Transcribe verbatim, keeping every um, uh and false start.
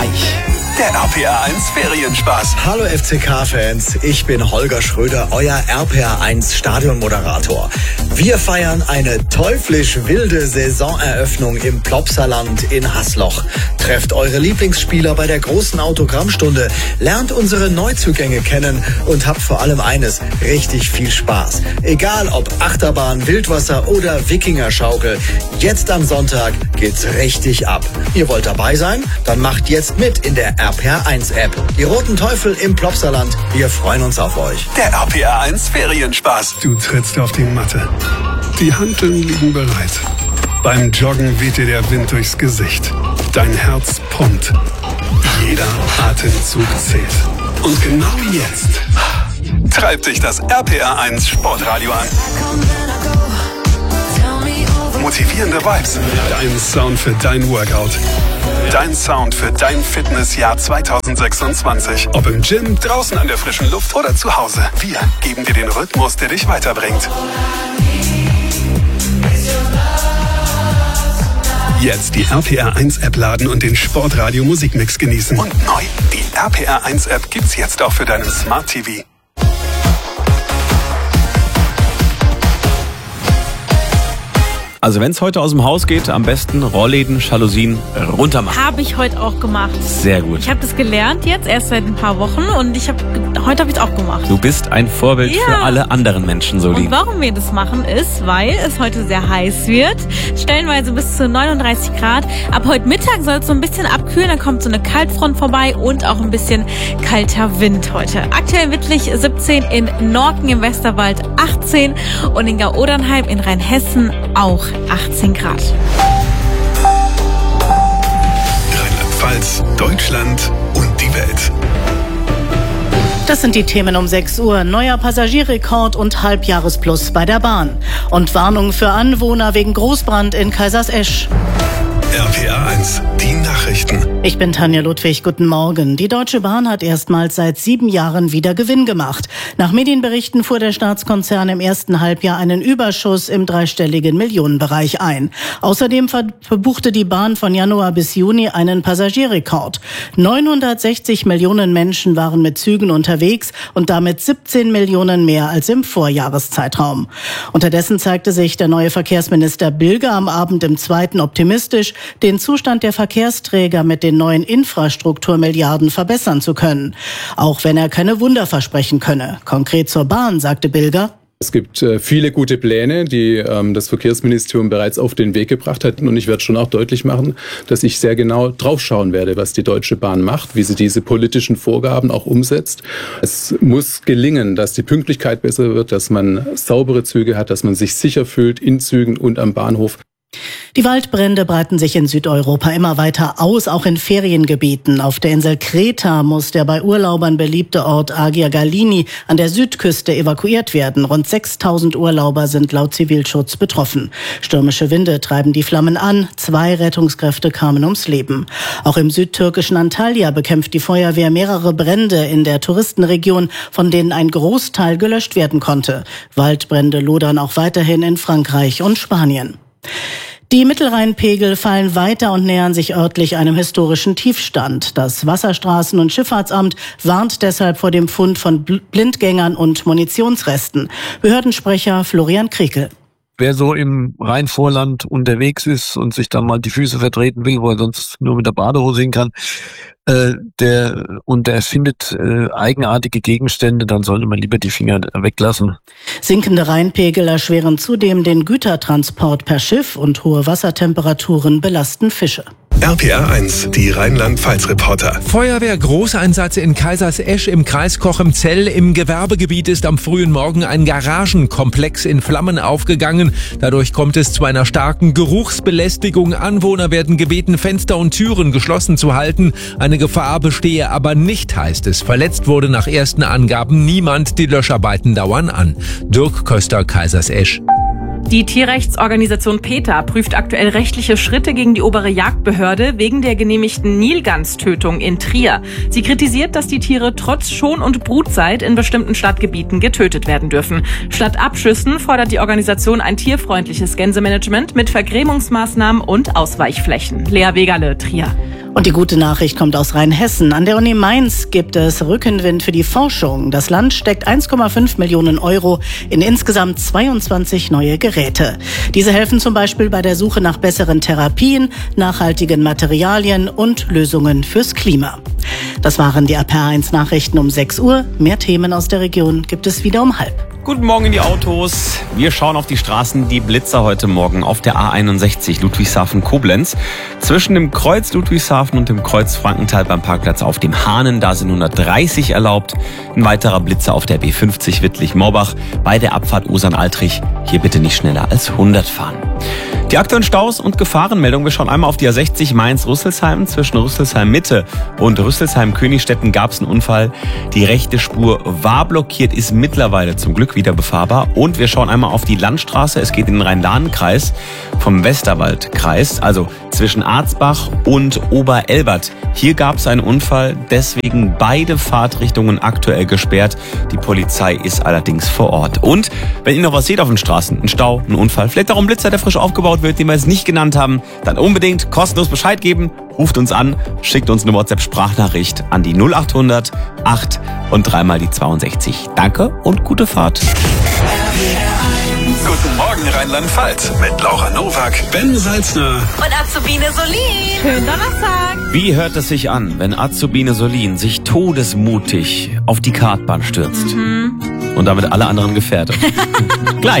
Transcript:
Der R P R eins Ferienspaß. Hallo F C K-Fans, ich bin Holger Schröder, euer R P R eins Stadionmoderator. Wir feiern eine teuflisch wilde Saisoneröffnung im Plopsaland in Hasloch. Trefft eure Lieblingsspieler bei der großen Autogrammstunde, lernt unsere Neuzugänge kennen und habt vor allem eines, richtig viel Spaß. Egal ob Achterbahn, Wildwasser oder Wikingerschaukel, jetzt am Sonntag geht's richtig ab. Ihr wollt dabei sein? Dann macht jetzt mit in der R P R eins App. Die Roten Teufel im Plopsaland, wir freuen uns auf euch. Der R P R eins Ferienspaß. Du trittst auf die Matte. Die Hanteln liegen bereit. Beim Joggen weht dir der Wind durchs Gesicht. Dein Herz pumpt. Jeder Atemzug zählt. Und genau jetzt treibt dich das R P R eins Sportradio an. Motivierende Vibes. Dein Sound für dein Workout. Dein Sound für dein Fitnessjahr zwanzig sechsundzwanzig. Ob im Gym, Draußen an der frischen Luft oder zu Hause. Wir geben dir den Rhythmus, der dich weiterbringt. jetzt die R P R eins App laden und den Sportradio Musikmix genießen. Und neu, die R P R eins App gibt's jetzt auch für deinen Smart T V. Also wenn es heute aus dem Haus geht, am besten Rollläden, Jalousien runter machen. Habe ich heute auch gemacht. Sehr gut. Ich habe das gelernt jetzt, erst seit ein paar Wochen und ich hab, heute habe ich es auch gemacht. Du bist ein Vorbild ja. für alle anderen Menschen, Solin. Und warum wir das machen ist, weil es heute sehr heiß wird. Stellenweise bis zu neununddreißig Grad. Ab heute Mittag soll es so ein bisschen abkühlen, dann kommt so eine Kaltfront vorbei und auch ein bisschen kalter Wind heute. Aktuell Wittlich siebzehn, in Norken im Westerwald achtzehn und in Gau-Odernheim in Rheinhessen auch achtzehn Grad. Rheinland-Pfalz, Deutschland und die Welt. Das sind die Themen um sechs Uhr. Neuer Passagierrekord und Halbjahresplus bei der Bahn. Und Warnung für Anwohner wegen Großbrand in Kaisersesch. R P R eins, die Nachrichten. Ich bin Tanja Ludwig, guten Morgen. Die Deutsche Bahn hat erstmals seit sieben Jahren wieder Gewinn gemacht. Nach Medienberichten fuhr der Staatskonzern im ersten Halbjahr einen Überschuss im dreistelligen Millionenbereich ein. Außerdem verbuchte die Bahn von Januar bis Juni einen Passagierrekord. neunhundertsechzig Millionen Menschen waren mit Zügen unterwegs und damit siebzehn Millionen mehr als im Vorjahreszeitraum. Unterdessen zeigte sich der neue Verkehrsminister Bilger am Abend im Zweiten optimistisch, den Zustand der Verkehrsträger mit den neuen Infrastrukturmilliarden verbessern zu können. Auch wenn er keine Wunder versprechen könne. Konkret zur Bahn, sagte Bilger: Es gibt äh, viele gute Pläne, die ähm, das Verkehrsministerium bereits auf den Weg gebracht hat. Und ich werde schon auch deutlich machen, dass ich sehr genau draufschauen werde, was die Deutsche Bahn macht, wie sie diese politischen Vorgaben auch umsetzt. Es muss gelingen, dass die Pünktlichkeit besser wird, dass man saubere Züge hat, dass man sich sicher fühlt in Zügen und am Bahnhof. Die Waldbrände breiten sich in Südeuropa immer weiter aus, auch in Feriengebieten. Auf der Insel Kreta muss der bei Urlaubern beliebte Ort Agia Galini an der Südküste evakuiert werden. Rund sechstausend Urlauber sind laut Zivilschutz betroffen. Stürmische Winde treiben die Flammen an. Zwei Rettungskräfte kamen ums Leben. Auch im südtürkischen Antalya bekämpft die Feuerwehr mehrere Brände in der Touristenregion, von denen ein Großteil gelöscht werden konnte. Waldbrände lodern auch weiterhin in Frankreich und Spanien. Die Mittelrheinpegel fallen weiter und nähern sich örtlich einem historischen Tiefstand. Das Wasserstraßen- und Schifffahrtsamt warnt deshalb vor dem Fund von Blindgängern und Munitionsresten. Behördensprecher Florian Kriekel. Wer so im Rheinvorland unterwegs ist und sich dann mal die Füße vertreten will, wo er sonst nur mit der Badehose hin kann, äh, der und der findet äh, eigenartige Gegenstände, dann sollte man lieber die Finger weglassen. Sinkende Rheinpegel erschweren zudem den Gütertransport per Schiff und hohe Wassertemperaturen belasten Fische. R P R eins, die Rheinland-Pfalz-Reporter. Feuerwehr Großeinsätze in Kaisersesch im Kreis Cochem-Zell. Im Gewerbegebiet ist am frühen Morgen ein Garagenkomplex in Flammen aufgegangen. Dadurch kommt es zu einer starken Geruchsbelästigung. Anwohner werden gebeten, Fenster und Türen geschlossen zu halten. Eine Gefahr bestehe aber nicht, heißt es. Verletzt wurde nach ersten Angaben niemand. Die Löscharbeiten dauern an. Dirk Köster, Kaisersesch. Die Tierrechtsorganisation PETA prüft aktuell rechtliche Schritte gegen die obere Jagdbehörde wegen der genehmigten Nilganstötung in Trier. Sie kritisiert, dass die Tiere trotz Schon- und Brutzeit in bestimmten Stadtgebieten getötet werden dürfen. Statt Abschüssen fordert die Organisation ein tierfreundliches Gänsemanagement mit Vergrämungsmaßnahmen und Ausweichflächen. Lea Wegerle, Trier. Und die gute Nachricht kommt aus Rheinhessen. An der Uni Mainz gibt es Rückenwind für die Forschung. Das Land steckt eins Komma fünf Millionen Euro in insgesamt zweiundzwanzig neue Geräte. Diese helfen zum Beispiel bei der Suche nach besseren Therapien, nachhaltigen Materialien und Lösungen fürs Klima. Das waren die R P R eins Nachrichten um sechs Uhr. Mehr Themen aus der Region gibt es wieder um halb. Guten Morgen in die Autos. Wir schauen auf die Straßen. Die Blitzer heute Morgen auf der A einundsechzig Ludwigshafen-Koblenz. Zwischen dem Kreuz Ludwigshafen und dem Kreuz Frankenthal beim Parkplatz auf dem Hahnen. Da sind hundertdreißig erlaubt. Ein weiterer Blitzer auf der B fünfzig Wittlich-Morbach bei der Abfahrt Osern-Altrich. Hier bitte nicht schneller als hundert fahren. Die aktuellen Staus und Gefahrenmeldungen. Wir schauen einmal auf die A sechzig Mainz-Rüsselsheim. Zwischen Rüsselsheim-Mitte und Rüsselsheim-Königstetten gab es einen Unfall. Die rechte Spur war blockiert, ist mittlerweile zum Glück wieder befahrbar. Und wir schauen einmal auf die Landstraße. Es geht in den Rhein-Lahn-Kreis vom Westerwaldkreis, also zwischen Arzbach und Oberelbert. Hier gab es einen Unfall, deswegen beide Fahrtrichtungen aktuell gesperrt. Die Polizei ist allerdings vor Ort. Und wenn ihr noch was seht auf den Straßen, ein Stau, ein Unfall, vielleicht auch ein Blitzer, der frisch aufgebaut wird, den wir jetzt nicht genannt haben, dann unbedingt kostenlos Bescheid geben. Ruft uns an, schickt uns eine WhatsApp-Sprachnachricht an die null acht hundert acht und dreimal die zweiundsechzig. Danke und gute Fahrt. Guten Morgen Rheinland-Pfalz mit Laura Nowak, Ben Salzner Und Azubine Solin. Schönen Donnerstag. Wie hört es sich an, wenn Azubine Solin sich todesmutig auf die Kartbahn stürzt? Mhm. Und damit alle anderen gefährdet? Gleich.